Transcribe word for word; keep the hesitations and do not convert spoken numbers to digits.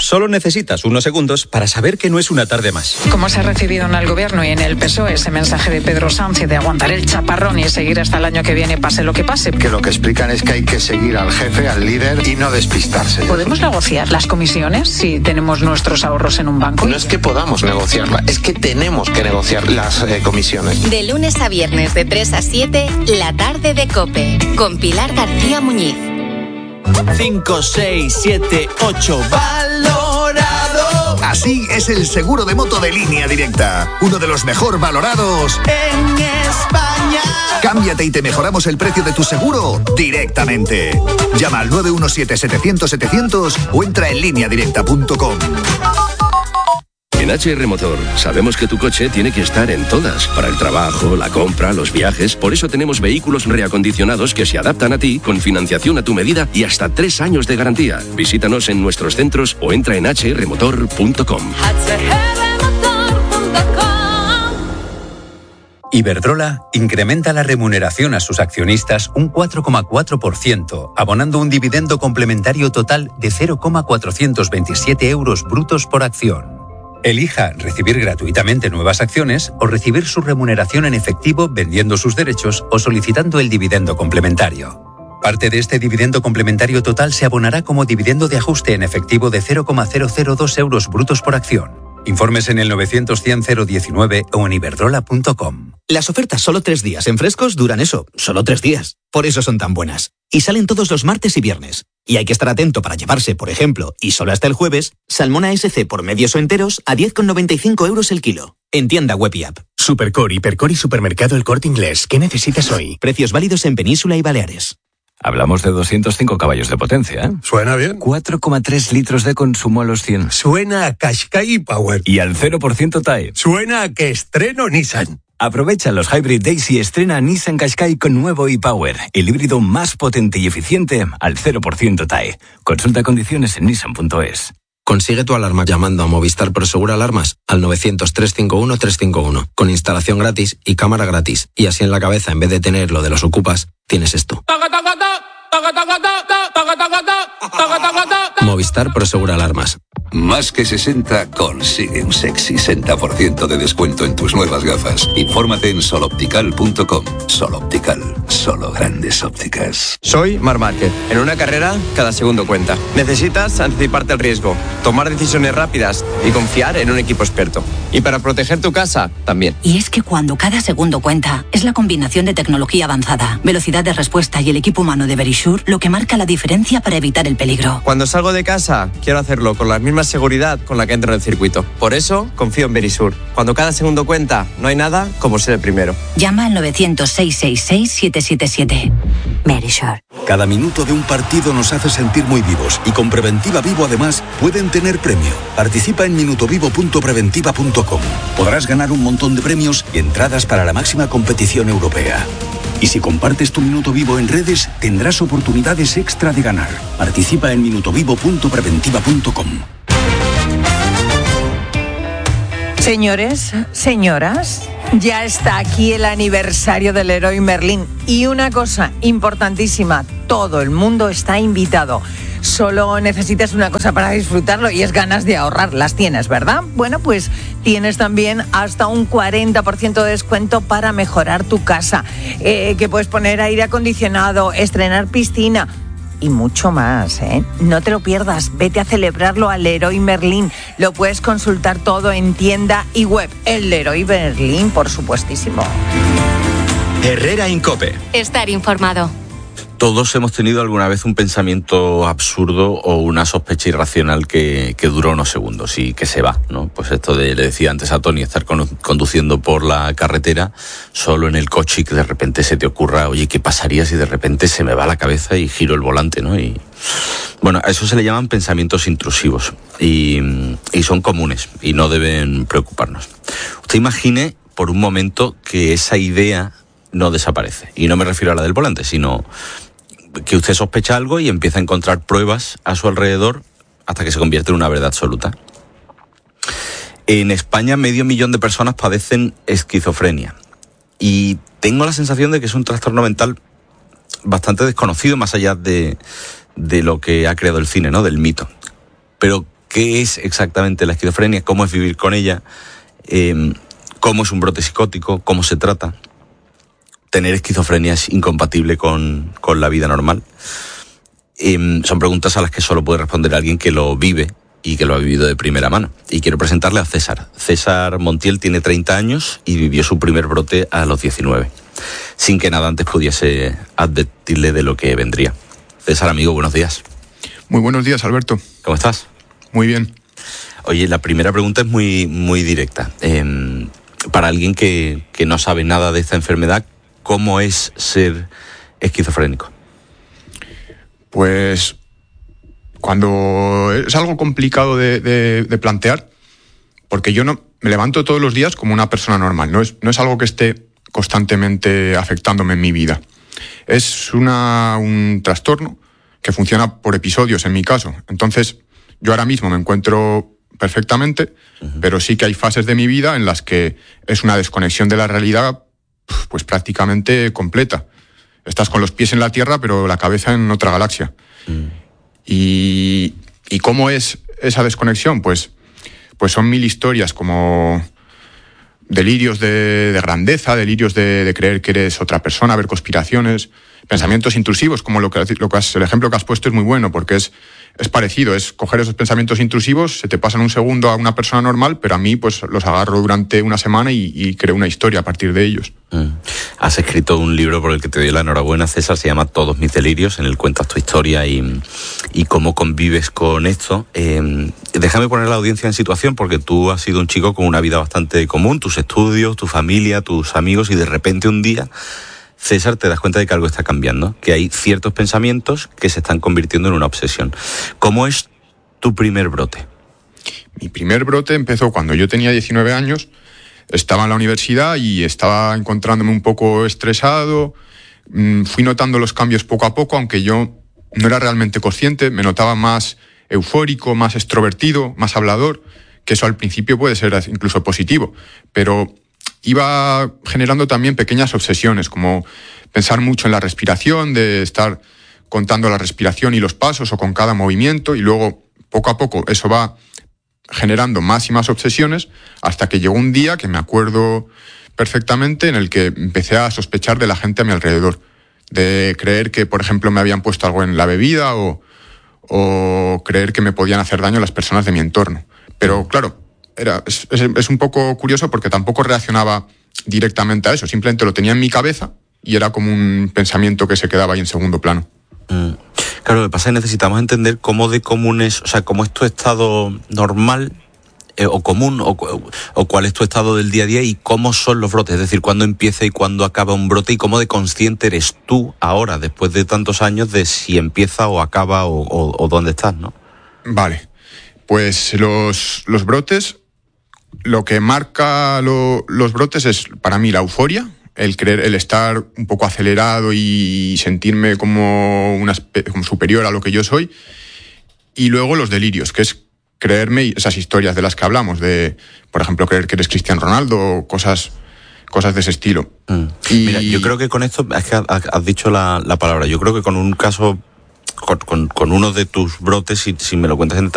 Solo necesitas unos segundos para saber que no es una tarde más. ¿Cómo se ha recibido en el gobierno y en el P S O E ese mensaje de Pedro Sánchez de aguantar el chaparrón y seguir hasta el año que viene, pase lo que pase? Que lo que explican es que hay que seguir al jefe, al líder y no despistarse. ¿Podemos negociar las comisiones si tenemos nuestros ahorros en un banco? No es que podamos negociarla, es que tenemos que negociar las eh, comisiones. De lunes a viernes de tres a siete, La Tarde de COPE, con Pilar García Muñiz. cinco, seis, siete, ocho, valorado. Así es el seguro de moto de Línea Directa, uno de los mejor valorados en España. Cámbiate y te mejoramos el precio de tu seguro directamente. Llama al nueve uno siete, setecientos, setecientos o entra en línea directa punto com. En H R Motor sabemos que tu coche tiene que estar en todas, para el trabajo, la compra, los viajes. Por eso tenemos vehículos reacondicionados que se adaptan a ti, con financiación a tu medida y hasta tres años de garantía. Visítanos en nuestros centros o entra en hache erre motor punto com. Iberdrola incrementa la remuneración a sus accionistas un cuatro coma cuatro por ciento, abonando un dividendo complementario total de cero coma cuatrocientos veintisiete euros brutos por acción. Elija recibir gratuitamente nuevas acciones o recibir su remuneración en efectivo vendiendo sus derechos o solicitando el dividendo complementario. Parte de este dividendo complementario total se abonará como dividendo de ajuste en efectivo de cero coma cero cero dos euros brutos por acción. Informes en el novecientos cien cero diecinueve o en iberdrola punto com. Las ofertas solo tres días en Frescos duran eso, solo tres días. Por eso son tan buenas. Y salen todos los martes y viernes. Y hay que estar atento para llevarse, por ejemplo, y solo hasta el jueves, salmón A S C por medios o enteros a diez coma noventa y cinco euros el kilo. En tienda web y app. Supercore, Hipercore y Supermercado El Corte Inglés. ¿Qué necesitas hoy? Precios válidos en Península y Baleares. Hablamos de doscientos cinco caballos de potencia, ¿eh? Suena bien. cuatro coma tres litros de consumo a los cien. Suena a Qashqai Power. Y al cero por ciento T A E. Suena a que estreno Nissan. Aprovecha los Hybrid Days y estrena Nissan Qashqai con nuevo e-Power, el híbrido más potente y eficiente al cero por ciento T A E. Consulta condiciones en nissan punto es. Consigue tu alarma llamando a Movistar Prosegur Alarmas al novecientos, trescientos cincuenta y uno, trescientos cincuenta y uno, con instalación gratis y cámara gratis. Y así en la cabeza, en vez de tener lo de los ocupas, tienes esto. Movistar Prosegur Alarmas. Más que sesenta consigue un sexy sesenta por ciento de descuento en tus nuevas gafas. Infórmate en sol optical punto com. Sol Optical, solo grandes ópticas. Soy Marc Márquez. En una carrera, cada segundo cuenta. Necesitas anticiparte al riesgo, tomar decisiones rápidas y confiar en un equipo experto. Y para proteger tu casa, también. Y es que cuando cada segundo cuenta, es la combinación de tecnología avanzada, velocidad de respuesta y el equipo humano de Verisure lo que marca la diferencia para evitar el peligro. Cuando salgo de casa, quiero hacerlo con la misma seguridad con la que entro en el circuito. Por eso, confío en Verisure. Cuando cada segundo cuenta, no hay nada como ser el primero. Llama al novecientos, seiscientos sesenta y seis, siete siete siete. Verisure. Cada minuto de un partido nos hace sentir muy vivos y con Preventiva Vivo además pueden tener premio. Participa en minutovivo punto preventiva punto com. Podrás ganar un montón de premios y entradas para la máxima competición europea. Y si compartes tu Minuto Vivo en redes, tendrás oportunidades extra de ganar. Participa en minutovivo punto preventiva punto com. Señores, señoras, ya está aquí el aniversario del Leroy Merlin. Y una cosa importantísima, todo el mundo está invitado. Solo necesitas una cosa para disfrutarlo y es ganas de ahorrar. Las tienes, ¿verdad? Bueno, pues tienes también hasta un cuarenta por ciento de descuento para mejorar tu casa. Eh, que puedes poner aire acondicionado, estrenar piscina y mucho más, ¿eh? No te lo pierdas, vete a celebrarlo al Leroy Merlin. Lo puedes consultar todo en tienda y web. El Leroy Merlin, por supuestísimo. Herrera en COPE. Estar informado. Todos hemos tenido alguna vez un pensamiento absurdo o una sospecha irracional que, que duró unos segundos y que se va, ¿no? Pues esto de, le decía antes a Tony, estar con, conduciendo por la carretera, solo en el coche y que de repente se te ocurra, oye, ¿qué pasaría si de repente se me va la cabeza y giro el volante, ¿no? Y bueno, a eso se le llaman pensamientos intrusivos y, y son comunes y no deben preocuparnos. Usted imagine por un momento que esa idea no desaparece. Y no me refiero a la del volante, sino que usted sospecha algo y empieza a encontrar pruebas a su alrededor hasta que se convierte en una verdad absoluta. En España, medio millón de personas padecen esquizofrenia. Y tengo la sensación de que es un trastorno mental bastante desconocido, más allá de, de lo que ha creado el cine, ¿no? Del mito. Pero qué es exactamente la esquizofrenia, cómo es vivir con ella, eh, cómo es un brote psicótico, cómo se trata. Tener esquizofrenia es incompatible con, con la vida normal. Eh, son preguntas a las que solo puede responder alguien que lo vive y que lo ha vivido de primera mano. Y quiero presentarle a César. César Montiel tiene treinta años y vivió su primer brote a los diecinueve, sin que nada antes pudiese advertirle de lo que vendría. César, amigo, buenos días. Muy buenos días, Alberto. ¿Cómo estás? Muy bien. Oye, la primera pregunta es muy, muy directa. Eh, para alguien que, que no sabe nada de esta enfermedad, ¿cómo es ser esquizofrénico? Pues cuando es algo complicado de, de, de plantear, porque yo no me levanto todos los días como una persona normal, no es, no es algo que esté constantemente afectándome en mi vida. Es una, un trastorno que funciona por episodios en mi caso. Entonces, yo ahora mismo me encuentro perfectamente, uh-huh. pero sí que hay fases de mi vida en las que es una desconexión de la realidad pues prácticamente completa. Estás con los pies en la Tierra, pero la cabeza en otra galaxia. Mm. Y, ¿Y cómo es esa desconexión? Pues, pues son mil historias, como delirios de, de grandeza, delirios de, de creer que eres otra persona, ver conspiraciones, pensamientos intrusivos, como lo que, lo que has, el ejemplo que has puesto es muy bueno, porque es, es parecido, es coger esos pensamientos intrusivos, se te pasan un segundo a una persona normal, pero a mí pues los agarro durante una semana y, y creo una historia a partir de ellos. Mm. Has escrito un libro por el que te doy la enhorabuena, César, se llama Todos mis delirios, en el cuentas tu historia y, y cómo convives con esto. Eh, déjame poner a la audiencia en situación, porque tú has sido un chico con una vida bastante común, tus estudios, tu familia, tus amigos, y de repente un día, César, te das cuenta de que algo está cambiando, que hay ciertos pensamientos que se están convirtiendo en una obsesión. ¿Cómo es tu primer brote? Mi primer brote empezó cuando yo tenía diecinueve años, estaba en la universidad y estaba encontrándome un poco estresado, fui notando los cambios poco a poco, aunque yo no era realmente consciente, me notaba más eufórico, más extrovertido, más hablador, que eso al principio puede ser incluso positivo, pero iba generando también pequeñas obsesiones, como pensar mucho en la respiración, de estar contando la respiración y los pasos o con cada movimiento, y luego poco a poco eso va generando más y más obsesiones, hasta que llegó un día que me acuerdo perfectamente en el que empecé a sospechar de la gente a mi alrededor, de creer que, por ejemplo, me habían puesto algo en la bebida o, o creer que me podían hacer daño las personas de mi entorno. Pero claro, era, es, es, es un poco curioso porque tampoco reaccionaba directamente a eso, simplemente lo tenía en mi cabeza y era como un pensamiento que se quedaba ahí en segundo plano. Mm. Claro, lo que pasa es que necesitamos entender cómo de común es, o sea, cómo es tu estado normal eh, o común, o, o cuál es tu estado del día a día y cómo son los brotes, es decir, cuándo empieza y cuándo acaba un brote y cómo de consciente eres tú ahora, después de tantos años, de si empieza o acaba o, o, o dónde estás, ¿no? Vale, pues los, los brotes, lo que marca lo, los brotes es para mí la euforia, el creer, el estar un poco acelerado y sentirme como, una, como superior a lo que yo soy, y luego los delirios, que es creerme esas historias de las que hablamos, de, por ejemplo, creer que eres Cristiano Ronaldo o cosas, cosas de ese estilo. Mm. Y... Mira, yo creo que con esto, es que has dicho la, la palabra, yo creo que con un caso, con, con, con uno de tus brotes, si, si me lo cuentas en detalle,